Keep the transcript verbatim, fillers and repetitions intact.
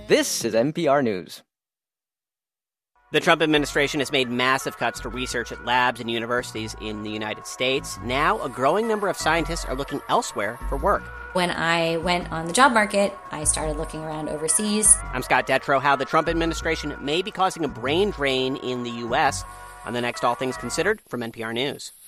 This is N P R News. The Trump administration has made massive cuts to research at labs and universities in the United States. Now, a growing number of scientists are looking elsewhere for work. When I went on the job market, I started looking around overseas. I'm Scott Detrow. How the Trump administration may be causing a brain drain in the U S on the next All Things Considered from N P R News.